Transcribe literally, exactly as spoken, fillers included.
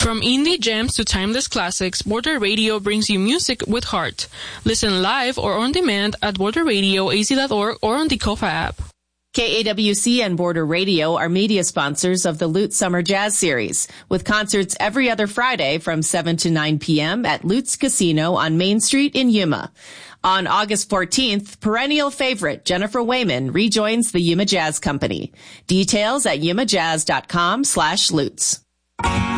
From indie gems to timeless classics, Border Radio brings you music with heart. Listen live or on demand at border radio a z dot org or on the Kofa app. K A W C and Border Radio are media sponsors of the Lutz Summer Jazz Series, with concerts every other Friday from seven to nine p.m. at Lutz Casino on Main Street in Yuma. On August fourteenth, perennial favorite Jennifer Wayman rejoins the Yuma Jazz Company. Details at yuma jazz dot com slash Lutz.